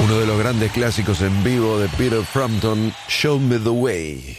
Uno de los grandes clásicos en vivo de Peter Frampton, Show Me the Way.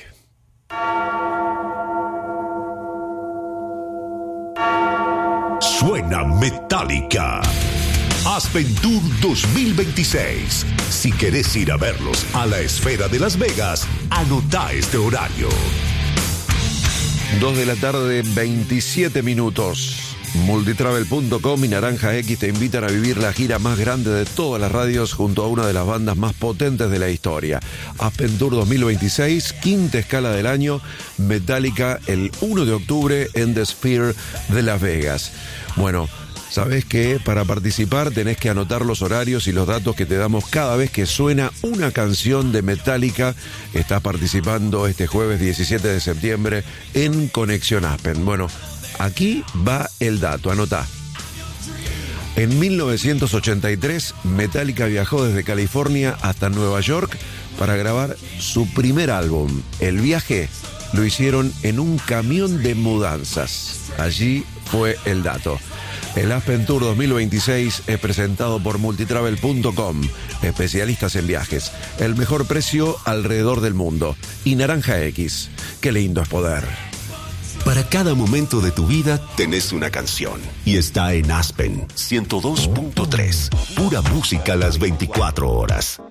Suena Metallica. Aspen Tour 2026. Si querés ir a verlos a la Esfera de Las Vegas, anotá este horario. 2 de la tarde, 27 minutos. Multitravel.com y Naranja X te invitan a vivir la gira más grande de todas las radios junto a una de las bandas más potentes de la historia. Aspen Tour 2026, quinta escala del año, Metallica el 1 de octubre en The Sphere de Las Vegas. Bueno, sabés que para participar tenés que anotar los horarios y los datos que te damos cada vez que suena una canción de Metallica. Estás participando este jueves 17 de septiembre en Conexión Aspen. Bueno, aquí va el dato, anotá. En 1983, Metallica viajó desde California hasta Nueva York para grabar su primer álbum. El viaje lo hicieron en un camión de mudanzas. Allí fue el dato. El Aspen Tour 2026 es presentado por Multitravel.com, especialistas en viajes. El mejor precio alrededor del mundo. Y Naranja X. Qué lindo es poder. Para cada momento de tu vida tenés una canción y está en Aspen 102.3. Pura música las 24 horas.